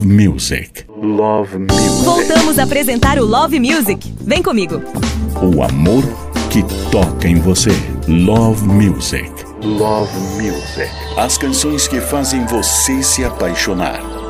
Music. Love Music. Voltamos a apresentar o Love Music. Vem comigo. O amor que toca em você. Love Music. Love Music. As canções que fazem você se apaixonar.